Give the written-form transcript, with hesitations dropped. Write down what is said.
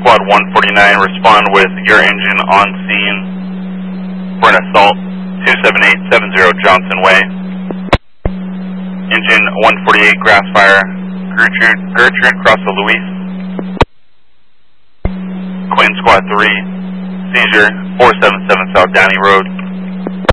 Squad 149, respond with your engine on scene for an assault, 27870 Johnson Way. Engine 148, grass fire, Gertrude, cross the Luis. Quinn Squad 3, seizure, 477 South Downey Road.